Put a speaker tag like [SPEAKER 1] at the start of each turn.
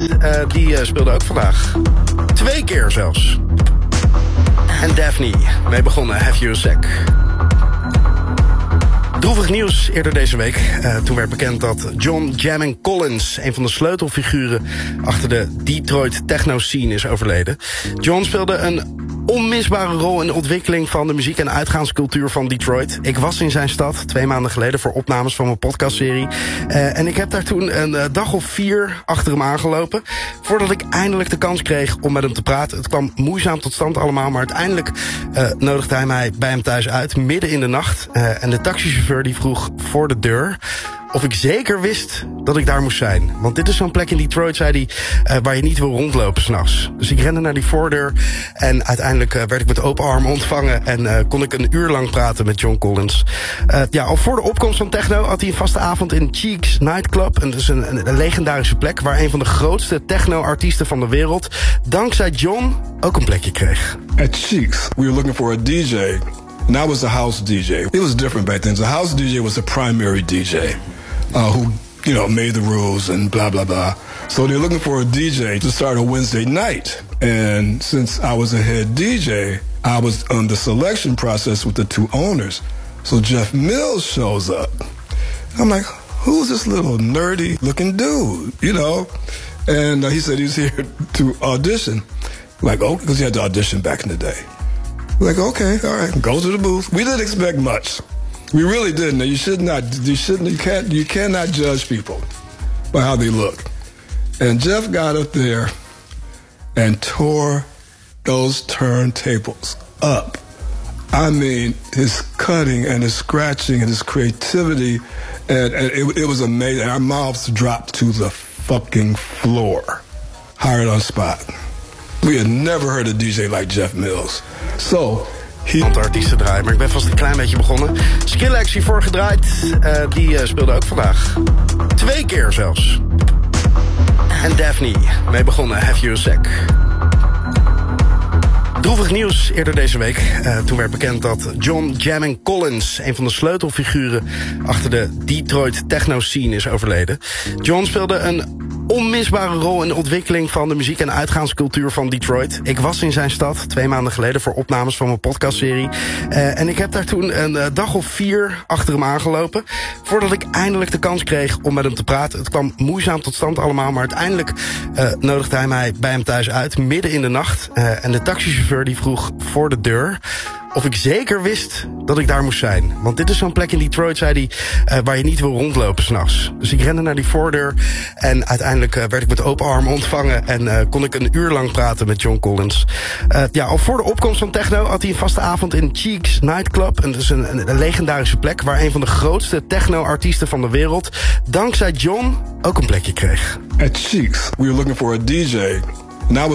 [SPEAKER 1] Die speelde ook vandaag. 2 keer zelfs. En Daphne, mee begonnen, Have You a Sec. Droevig nieuws eerder deze week. Toen werd bekend dat John Jammin Collins, een van de sleutelfiguren achter de Detroit techno-scene, is overleden. John speelde een onmisbare rol in de ontwikkeling van de muziek- en uitgaanscultuur van Detroit. Ik was in zijn stad 2 maanden geleden voor opnames van mijn podcastserie. En ik heb daar toen een dag of 4 achter hem aangelopen, voordat ik eindelijk de kans kreeg om met hem te praten. Het kwam moeizaam tot stand allemaal, maar uiteindelijk nodigde hij mij bij hem thuis uit, midden in de nacht. En de taxichauffeur die vroeg voor de deur of ik zeker wist dat ik daar moest zijn. Want dit is zo'n plek in Detroit, zei hij, waar je niet wil rondlopen 's nachts. Dus ik rende naar die voordeur en uiteindelijk werd ik met open armen ontvangen en kon ik een uur lang praten met John Collins. Al voor de opkomst van techno had hij een vaste avond in Cheeks Nightclub. En dat is een legendarische plek waar een van de grootste techno-artiesten van de wereld dankzij John ook een plekje kreeg.
[SPEAKER 2] At Cheeks, we were looking for a DJ. And I was a house DJ. It was different back then. The house DJ was the primary DJ. Who, made the rules and blah, blah, blah. So they're looking for a DJ to start a Wednesday night. And since I was a head DJ, I was on the selection process with the 2 owners. So Jeff Mills shows up. I'm like, who's this little nerdy looking dude, And he said he's here to audition. Like, oh, because he had to audition back in the day. Like, okay, all right, go to the booth. We didn't expect much. We really didn't. You cannot judge people by how they look. And Jeff got up there and tore those turntables up. I mean, his cutting and his scratching and his creativity, and it was amazing. Our mouths dropped to the fucking floor. Hired on spot. We had never heard a DJ like Jeff Mills. So
[SPEAKER 1] aantal artiesten draaien, maar ik ben vast een klein beetje begonnen. Skrillex hiervoor gedraaid, die speelde ook vandaag. 2 keer zelfs. En Daphne, mee begonnen, Have You a Sec. Droevig nieuws eerder deze week. Toen werd bekend dat John Jammin Collins, een van de sleutelfiguren achter de Detroit techno-scene, is overleden. John speelde een onmisbare rol in de ontwikkeling van de muziek- en uitgaanscultuur van Detroit. Ik was in zijn stad 2 maanden geleden voor opnames van mijn podcastserie. En ik heb daar toen een dag of 4 achter hem aangelopen, voordat ik eindelijk de kans kreeg om met hem te praten. Het kwam moeizaam tot stand allemaal, maar uiteindelijk nodigde hij mij bij hem thuis uit, midden in de nacht. En de taxichauffeur die vroeg voor de deur of ik zeker wist dat ik daar moest zijn. Want dit is zo'n plek in Detroit, zei hij, waar je niet wil rondlopen 's nachts. Dus ik rende naar die voordeur en uiteindelijk werd ik met open armen ontvangen en kon ik een uur lang praten met John Collins. Al voor de opkomst van techno had hij een vaste avond in Cheeks Nightclub. En dat is een legendarische plek waar een van de grootste techno-artiesten van de wereld dankzij John ook een plekje kreeg.
[SPEAKER 2] At Cheeks, we were looking for a DJ. And I was